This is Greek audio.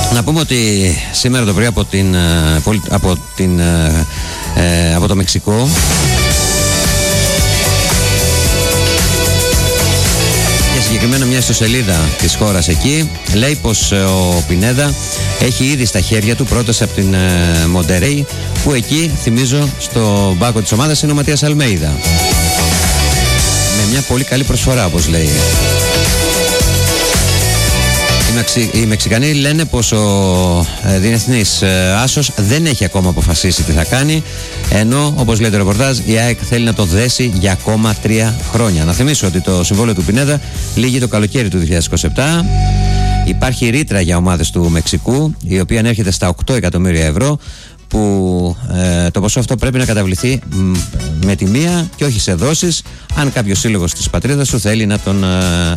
Να πούμε ότι σήμερα το πρωί από το Μεξικό και συγκεκριμένα μια ιστοσελίδα της χώρας εκεί λέει πως ο Πινέδα έχει ήδη στα χέρια του πρόταση από την Μοντερέι, που εκεί, θυμίζω, στο μπάκο της ομάδας είναι ο Ματίας Αλμέιδα, με μια πολύ καλή προσφορά, όπως λέει. Οι Μεξικανοί λένε πως ο διεθνής άσος δεν έχει ακόμα αποφασίσει τι θα κάνει, ενώ, όπως λέει το ρεπορτάζ, η ΑΕΚ θέλει να το δέσει για ακόμα 3 χρόνια. Να θυμίσω ότι το συμβόλαιο του Πινέδα λήγει το καλοκαίρι του 2027. Υπάρχει ρήτρα για ομάδες του Μεξικού, η οποία ανέρχεται στα 8 εκατομμύρια ευρώ, που το ποσό αυτό πρέπει να καταβληθεί με τη μία και όχι σε δόσεις, αν κάποιος σύλλογος της πατρίδας σου θέλει να τον